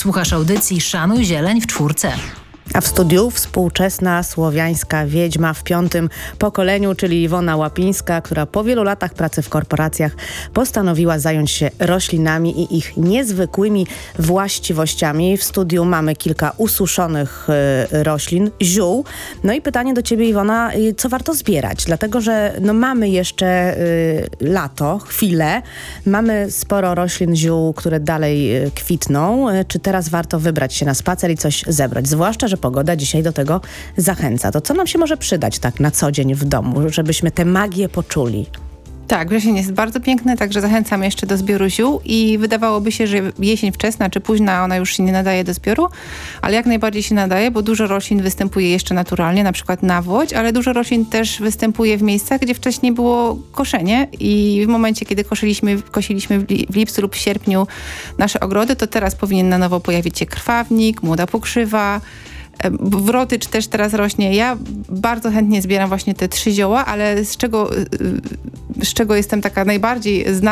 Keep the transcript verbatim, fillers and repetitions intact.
Słuchasz audycji Szanuj Zieleń w czwórce. A w studiu współczesna słowiańska wiedźma w piątym pokoleniu, czyli Iwona Łapińska, która po wielu latach pracy w korporacjach postanowiła zająć się roślinami i ich niezwykłymi właściwościami. W studiu mamy kilka ususzonych y, roślin, ziół. No i pytanie do ciebie, Iwona, y, co warto zbierać? Dlatego, że no, mamy jeszcze y, lato, chwilę. Mamy sporo roślin, ziół, które dalej y, kwitną. Y, czy teraz warto wybrać się na spacer i coś zebrać? Zwłaszcza, że pogoda dzisiaj do tego zachęca. To co nam się może przydać tak na co dzień w domu, żebyśmy tę magię poczuli? Tak, wrzesień jest bardzo piękny, także zachęcam jeszcze do zbioru ziół i wydawałoby się, że jesień wczesna czy późna ona już się nie nadaje do zbioru, ale jak najbardziej się nadaje, bo dużo roślin występuje jeszcze naturalnie, na przykład nawłoć, ale dużo roślin też występuje w miejscach, gdzie wcześniej było koszenie i w momencie, kiedy kosiliśmy, kosiliśmy w lipcu lub w sierpniu nasze ogrody, to teraz powinien na nowo pojawić się krwawnik, młoda pokrzywa, wrotycz też teraz rośnie. Ja bardzo chętnie zbieram właśnie te trzy zioła, ale z czego, z czego jestem taka najbardziej znana,